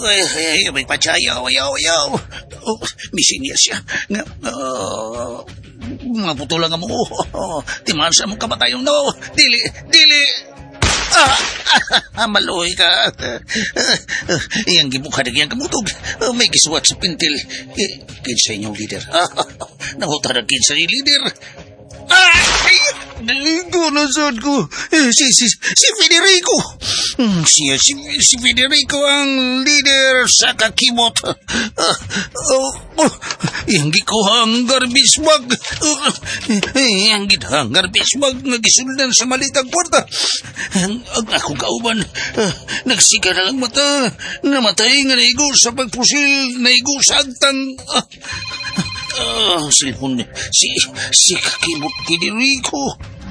May pachayaw, ayaw. Missing niya siya. Maputulang mo. Timaan sa mong kamatayong no. Dili. Maloy ka. Iyang gibukhadag iyang kamutog. May giswat sa pintil. Kinsa inyong leader. Nangutarag kinsa ni leader. Daligo na saan ko. Si Federico. Si Federico ang leader sa kakimot. Yang gikuhang garbage bag. Yang githang garbage bag nga gisuldan sa malitang kwarta. Ang akong kauban, nagsiga na lang mata. Namatay nga naigo sa pagpusil. Naigo sa agtang. Silpon si kakimot Federico.